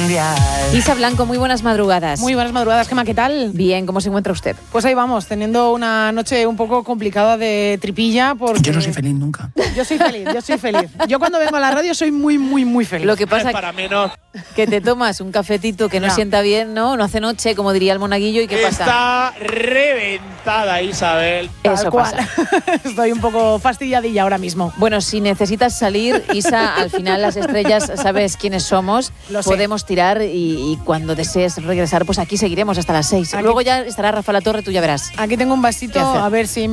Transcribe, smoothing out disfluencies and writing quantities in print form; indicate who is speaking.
Speaker 1: mundial.
Speaker 2: Isa Blanco, muy buenas madrugadas.
Speaker 3: Muy buenas madrugadas, Gemma, ¿qué tal?
Speaker 2: Bien, ¿cómo se encuentra usted?
Speaker 3: Pues ahí vamos, teniendo una noche un poco complicada de tripilla porque...
Speaker 1: Yo no soy feliz nunca.
Speaker 3: Yo soy feliz. Yo cuando vengo a la radio soy muy, muy, muy feliz.
Speaker 2: Lo que pasa
Speaker 4: para menos.
Speaker 2: que te tomas un cafetito que no sienta bien, ¿no? No hace noche, como diría el monaguillo, ¿y qué pasa?
Speaker 4: Está reventada, Isabel.
Speaker 2: Eso pasa.
Speaker 3: Estoy un poco fastidiadilla ahora mismo.
Speaker 2: Bueno, si necesitas salir, Isa, al final las estrellas, sabes quiénes somos,
Speaker 3: Lo sé.
Speaker 2: podemos tirar y cuando desees regresar, pues aquí seguiremos hasta las 6.
Speaker 3: Aquí-
Speaker 2: Luego ya estará Rafa La Torre, tú ya verás.
Speaker 3: Aquí tengo un vasito,
Speaker 2: ¿Qué hacer?
Speaker 3: a ver si